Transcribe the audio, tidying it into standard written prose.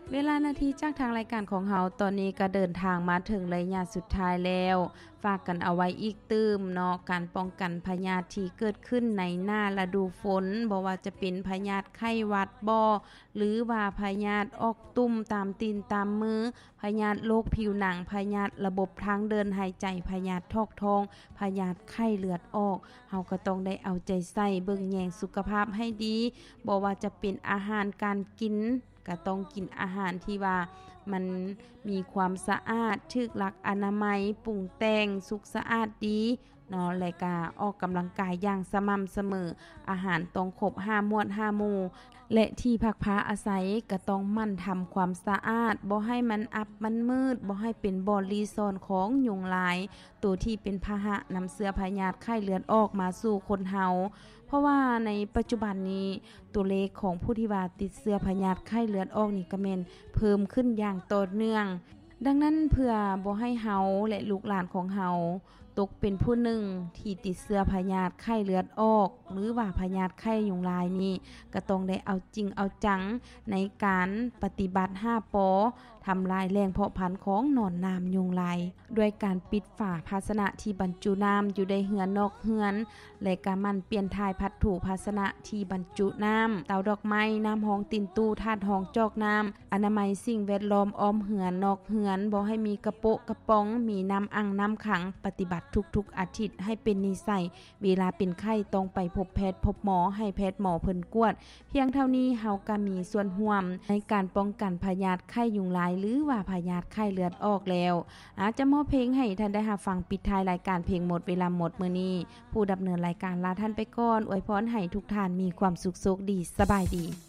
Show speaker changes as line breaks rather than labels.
เวลานาทีจากทางรายการของเฮาตอนนี้ก็เดินทางมาถึงระยะสุดท้ายแล้วฝากกันเอาไว้อีกตื้มเนาะการป้องกันพยาธิที่เกิดขึ้นในหน้าฤดูฝนบ่ว่าจะเป็นพยาธิไข้หวัดบ่หรือว่าพยาธิออกตุ่มตามตีนตามมือพยาธิโรคผิวหนังพยาธิระบบทางเดินหายใจพยาธิท้องท้องพยาธิไข้เลือดออกเฮาก็ต้องได้เอาใจใส่เบิ่งแยงสุขภาพให้ดีบ่ว่าจะเป็นอาหารการกินก็ต้องกินอาหารที่ว่ามันมีความสะอาดถูกหลักอนามัยปรุงแต่งสุขสะอาดดีเนาะและก็ออกกำลังกายอย่างสม่ำเสมออาหารต้องครบ5หมวด5หมู่และที่พักพาอาศัยก็ต้องมั่นทำความสะอาดบ่ให้มันอับมันมืดบ่ให้เป็นบ่อรีซอนของยุงลายตัวที่เป็นพาหะนำเชื้อพยาธิไข้เลือดออกมาสู่คนเฮาเพราะว่าในปัจจุบันนี้ตัวเลขของผู้ที่ว่าติดเชื้อพยาธิไข้เลือดออกนี่ก็แม่นเพิ่มขึ้นอย่างต่อเนื่องดังนั้นเพื่อบ่ให้เฮาและลูกหลานของเฮาตกเป็นผู้หนึ่งที่ติดเชื้อพยาธิไข้เลือดออกหรือว่าพยาธิไข้ยุงลายนี้ก็ต้องได้เอาจริงเอาจังในการปฏิบัติ5ปอทำลายแหล่งเพาะพันธุ์ของหนอนน้ำยุงลายด้วยการปิดฝาภาชนะที่บรรจุน้ำอยู่ในเรือนนอกเรือนและก็มันเปลี่ยนถ่ายพัดถุภาชนะที่บรรจุน้ำเตาดอกไม้น้ำห้องตินตู้ธาตุห้องจอกน้ำอนามัยสิ่งแวดล้อมอ้อมเรือนนอกเรือนบ่ให้มีกระโปะกระป๋องมีน้ำอังน้ำขังปฏิบัติทุกๆอาทิตย์ให้เป็นนิสัยเวลาเป็นไข้ต้องไปพบแพทย์พบหมอให้แพทย์หมอเพิ่นกวดเพียงเท่านี้เฮาก็มีส่วนร่วมในการป้องกันพยาธิไข้ยุงลายหรือว่าพยาธิไข้เลือดออกแล้วอาจจะมอบเพลงให้ท่านได้รับฟังปิดท้ายรายการเพลงหมดเวลาหมดมื้อนี้ผู้ดำเนินรายการลาท่านไปก่อนอวยพรให้ทุกท่านมีความสุขโชคดีสบายดี